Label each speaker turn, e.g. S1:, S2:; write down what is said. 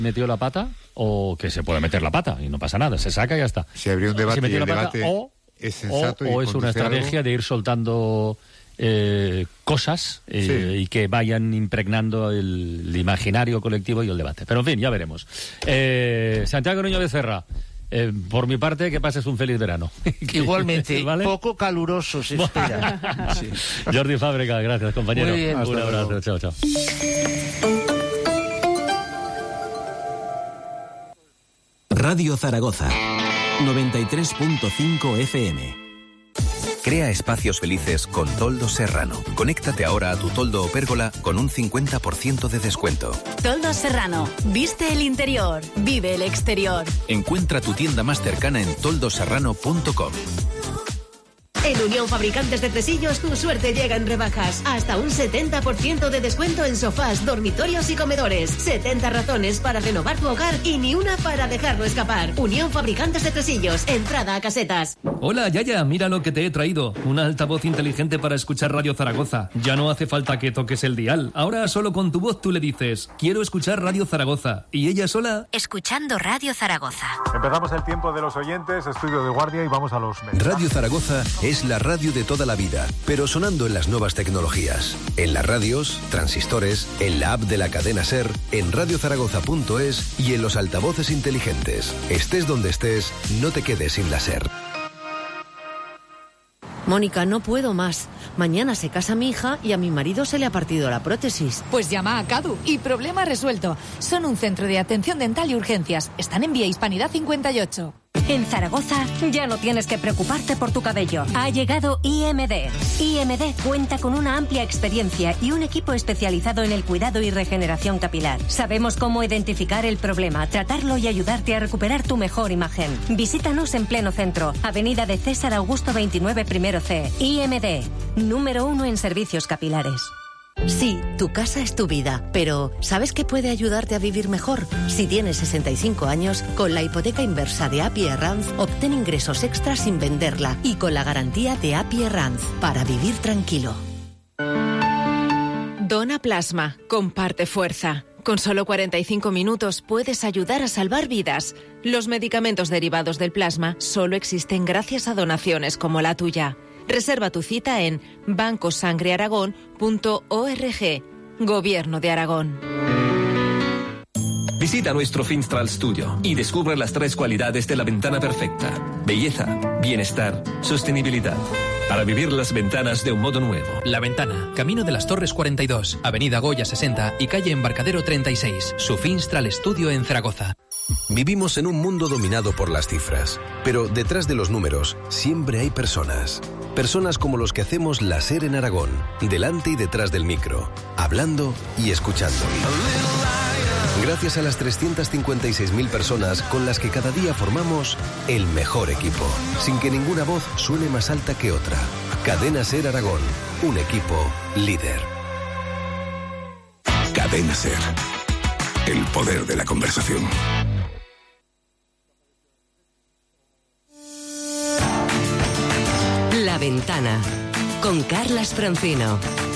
S1: metió la pata, o que se puede meter la pata y no pasa nada, se saca y ya está.
S2: Si habría un debate,
S1: y el
S2: debate
S1: es sensato o es una estrategia algo de ir soltando cosas y que vayan impregnando el imaginario colectivo y el debate. Pero en fin, ya veremos. Santiago Nuño Becerra, por mi parte, que pases un feliz verano.
S3: Igualmente,
S1: ¿vale?
S3: Poco caluroso se espera.
S1: Sí. Jordi Fábrega, gracias, compañero.
S3: Muy bien.
S1: Un abrazo, chao, chao.
S4: Radio Zaragoza, 93.5 FM.
S5: Crea espacios felices con Toldo Serrano. Conéctate ahora a tu toldo o pérgola con un 50% de descuento.
S6: Toldo Serrano. Viste el interior, vive el exterior.
S5: Encuentra tu tienda más cercana en toldoserrano.com.
S7: En Unión Fabricantes de Tresillos tu suerte llega en rebajas. Hasta un 70% de descuento en sofás, dormitorios y comedores. 70 razones para renovar tu hogar y ni una para dejarlo escapar. Unión Fabricantes de Tresillos. Entrada a casetas.
S8: Hola, Yaya, mira lo que te he traído. Una altavoz inteligente para escuchar Radio Zaragoza. Ya no hace falta que toques el dial. Ahora solo con tu voz tú le dices, quiero escuchar Radio Zaragoza. Y ella sola...
S6: Escuchando Radio Zaragoza.
S9: Empezamos el tiempo de los oyentes, estudio de guardia y vamos a los mensajes.
S10: Radio Zaragoza es la radio de toda la vida, pero sonando en las nuevas tecnologías. En las radios, transistores, en la app de la cadena SER, en radiozaragoza.es y en los altavoces inteligentes. Estés donde estés, no te quedes sin la SER.
S11: Mónica, no puedo más. Mañana se casa mi hija y a mi marido se le ha partido la prótesis.
S12: Pues llama a CADU y problema resuelto. Son un centro de atención dental y urgencias. Están en Vía Hispanidad 58.
S13: En Zaragoza ya no tienes que preocuparte por tu cabello. Ha llegado IMD. IMD cuenta con una amplia experiencia y un equipo especializado en el cuidado y regeneración capilar. Sabemos cómo identificar el problema, tratarlo y ayudarte a recuperar tu mejor imagen. Visítanos en pleno centro, Avenida de César Augusto 29 primero C. IMD, número 1 en servicios capilares.
S11: Sí, tu casa es tu vida, pero ¿sabes qué puede ayudarte a vivir mejor? Si tienes 65 años, con la hipoteca inversa de API Arranz, obtén ingresos extras sin venderla y con la garantía de API Arranz, para vivir tranquilo.
S14: Dona plasma, comparte fuerza. Con solo 45 minutos puedes ayudar a salvar vidas. Los medicamentos derivados del plasma solo existen gracias a donaciones como la tuya. Reserva tu cita en bancosangrearagón.org. Gobierno de Aragón.
S15: Visita nuestro Finstral Studio y descubre las 3 cualidades de la ventana perfecta: belleza, bienestar, sostenibilidad. Para vivir las ventanas de un modo nuevo.
S16: La Ventana, Camino de las Torres 42, Avenida Goya 60 y calle Embarcadero 36. Su Finstral Studio en Zaragoza.
S10: Vivimos en un mundo dominado por las cifras, pero detrás de los números siempre hay personas. Personas como los que hacemos la SER en Aragón, delante y detrás del micro, hablando y escuchando. Gracias a las 356.000 personas con las que cada día formamos el mejor equipo, sin que ninguna voz suene más alta que otra. Cadena SER Aragón, un equipo líder.
S17: Cadena SER, el poder de la conversación.
S18: La Ventana, con Carlas Francino.